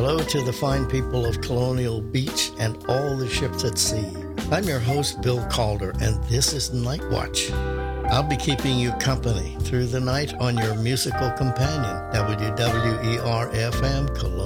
Hello to the fine people of Colonial Beach and all the ships at sea. I'm your host, Bill Calder, and this is Night Watch. I'll be keeping you company through the night on your musical companion, WWER-FM Colonial.